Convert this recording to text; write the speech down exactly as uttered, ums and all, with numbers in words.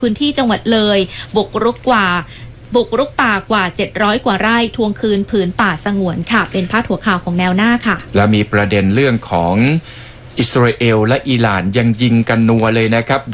พื้นที่จังหวัดเลยบุกรุกกว่าบุกรุกป่ากว่าเจ็ดร้อยกว่าไร่ทวงคืนผืนป่าสงวนค่ะเป็นพาดหัวข่าวของแนวหน้าค่ะและมีประเด็นเรื่องของอิสราเอลและอิหร่านยังยิงกันนัวเลยนะครับ